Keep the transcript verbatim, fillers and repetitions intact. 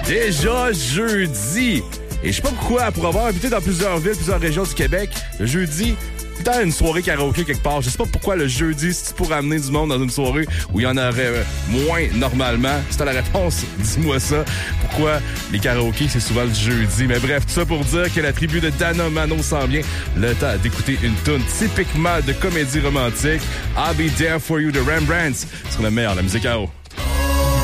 Déjà jeudi. Et je sais pas pourquoi, pour avoir habité dans plusieurs villes, plusieurs régions du Québec, le jeudi, dans une soirée karaoké quelque part. Je sais pas pourquoi le jeudi, c'est pour amener du monde dans une soirée où il y en aurait moins normalement. Si t'as la réponse, dis-moi ça. Pourquoi les karaokés, c'est souvent le jeudi. Mais bref, tout ça pour dire que la tribu de Dana Mano s'en vient. Le temps d'écouter une toune typiquement de comédie romantique. I'll Be There For You de Rembrandt. C'est le meilleur, la musique à eau.